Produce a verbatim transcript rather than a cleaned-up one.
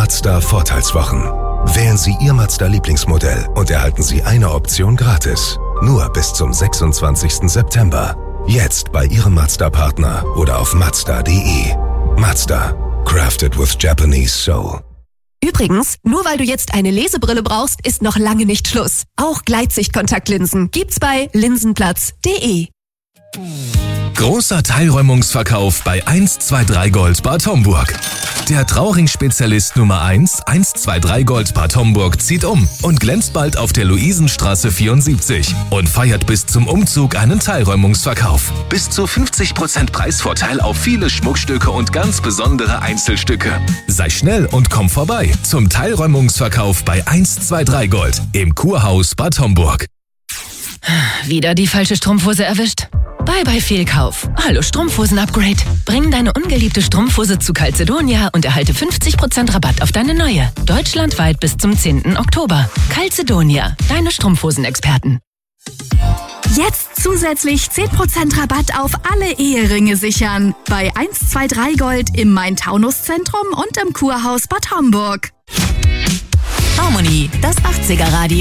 Mazda Vorteilswochen. Wählen Sie Ihr Mazda-Lieblingsmodell und erhalten Sie eine Option gratis. Nur bis zum sechsundzwanzigsten September. Jetzt bei Ihrem Mazda-Partner oder auf mazda punkt de. Mazda. Crafted with Japanese Soul. Übrigens, nur weil du jetzt eine Lesebrille brauchst, ist noch lange nicht Schluss. Auch Gleitsichtkontaktlinsen gibt's bei linsenplatz punkt de. Großer Teilräumungsverkauf bei eins zwei drei Gold Bad Homburg. Der Trauring-Spezialist Nummer eins, eins zwei drei Gold Bad Homburg zieht um und glänzt bald auf der Luisenstraße vierundsiebzig und feiert bis zum Umzug einen Teilräumungsverkauf. Bis zu fünfzig Prozent Preisvorteil auf viele Schmuckstücke und ganz besondere Einzelstücke. Sei schnell und komm vorbei zum Teilräumungsverkauf bei eins zwei drei Gold im Kurhaus Bad Homburg. Wieder die falsche Strumpfhose erwischt? Bye bye Fehlkauf. Hallo Strumpfhosen-Upgrade. Bring deine ungeliebte Strumpfhose zu Calzedonia und erhalte fünfzig Prozent Rabatt auf deine neue. Deutschlandweit bis zum zehnten Oktober. Calzedonia, deine Strumpfhosenexperten. Jetzt zusätzlich zehn Prozent Rabatt auf alle Eheringe sichern. Bei eins zwei drei Gold im Main-Taunus-Zentrum und im Kurhaus Bad Homburg. Harmony, das achtziger Radio.